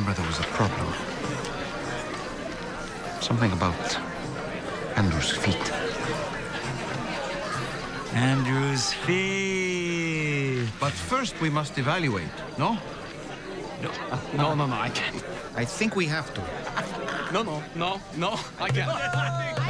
remember there was a problem. Something about Andrew's feet. Andrew's feet. But first we must evaluate, no? No, I can't. I think we have to. No, I can't.